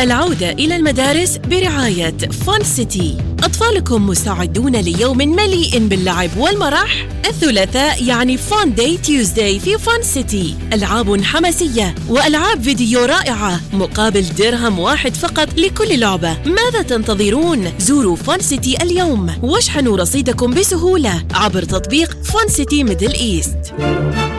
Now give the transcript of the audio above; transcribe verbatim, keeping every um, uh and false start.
العودة إلى المدارس برعاية فان سيتي. أطفالكم مستعدون ليوم مليء باللعب والمرح؟ الثلاثاء يعني فان داي تيوزداي في فان سيتي، ألعاب حماسية وألعاب فيديو رائعة مقابل درهم واحد فقط لكل لعبة. ماذا تنتظرون؟ زوروا فان سيتي اليوم واشحنوا رصيدكم بسهولة عبر تطبيق فان سيتي ميدل إيست.